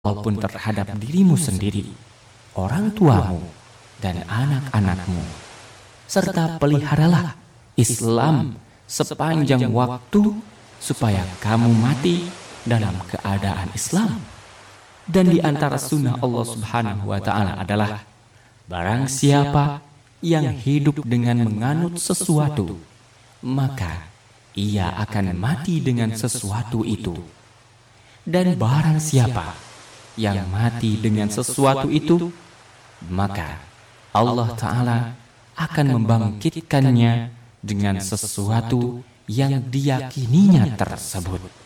walaupun terhadap dirimu sendiri, orang tuamu, dan anak-anakmu. Serta peliharalah Islam sepanjang waktu supaya kamu mati dalam keadaan Islam. Dan di antara sunnah Allah Subhanahu wa Ta'ala adalah barang siapa yang hidup dengan menganut sesuatu, maka ia akan mati dengan sesuatu itu. Dan barang siapa yang mati dengan sesuatu itu, maka Allah Ta'ala akan membangkitkannya dengan sesuatu yang diyakininya tersebut.